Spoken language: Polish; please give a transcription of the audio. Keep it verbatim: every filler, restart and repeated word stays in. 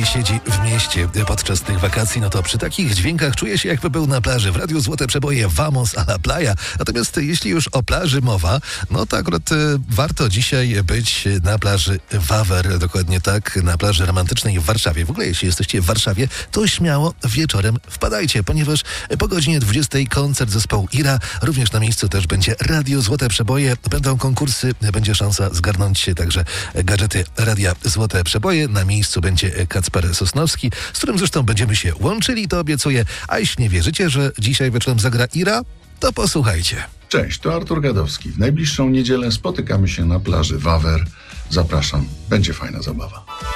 siedzi w mieście podczas tych wakacji, no to przy takich dźwiękach czuje się, jakby był na plaży. W Radiu Złote Przeboje Vamos a la playa. Natomiast jeśli już o plaży mowa, no to akurat e, warto dzisiaj być na plaży Wawer. Dokładnie tak, na plaży romantycznej w Warszawie. W ogóle jeśli jesteście w Warszawie, to śmiało wieczorem wpadajcie, ponieważ po godzinie dwudziestej koncert zespołu Ira. Również na miejscu też będzie Radio Złote Przeboje. Będą konkursy, będzie szansa zgarnąć także gadżety Radia Złote Przeboje. Na miejscu będzie Kacper Sosnowski, z którym zresztą będziemy się łączyli, to obiecuję. A jeśli nie wierzycie, że dzisiaj wieczorem zagra Ira, to posłuchajcie. Cześć, to Artur Gadowski. W najbliższą niedzielę spotykamy się na plaży Wawer. Zapraszam, będzie fajna zabawa.